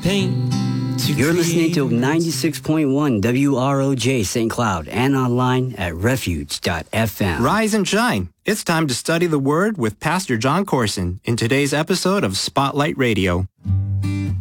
paint. You're listening to 96.1 WROJ St. Cloud and online at refuge.fm. Rise and shine. It's time to study the Word with Pastor John Corson in today's episode of Spotlight Radio.